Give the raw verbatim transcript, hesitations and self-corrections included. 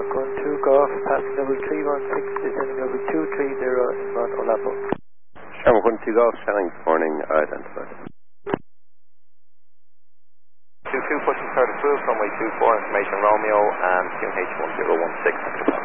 one two Golf, passing level three one six, descending level two three zero in Mount Olapo. Sherman one two Golf, Shannon, good morning, identified. two two pushing third approved, runway two four, information Romeo and Q H one zero one six.